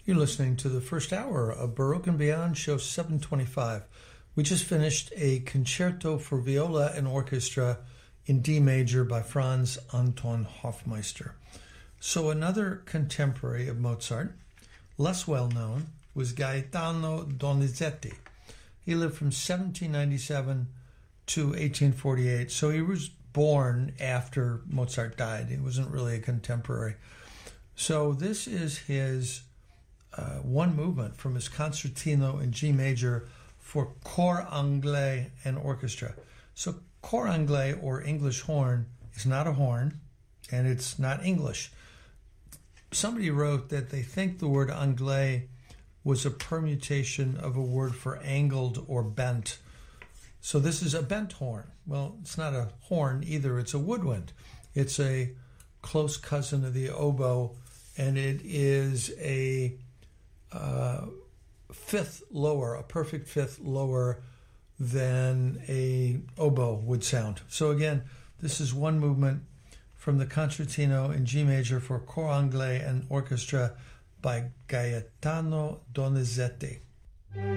You're listening to the first hour of Baroque and Beyond, show 725. We just finished a concerto for viola and orchestra in D major by Franz Anton Hofmeister. So another contemporary of Mozart, less well known, was Gaetano Donizetti. He lived from 1797 to 1848, so he was born after Mozart died. He wasn't really a contemporary. So this is his one movement from his concertino in G major for cor anglais and orchestra. So cor anglais, or English horn, is not a horn, and it's not English. Somebody wrote that they think the word anglais was a permutation of a word for angled or bent. So this is a bent horn. Well, it's not a horn either. It's a woodwind. It's a close cousin of the oboe, and it is a fifth lower, a perfect fifth lower than a oboe would sound. So again, this is one movement from the concertino in G major for cor anglais and orchestra by Gaetano Donizetti.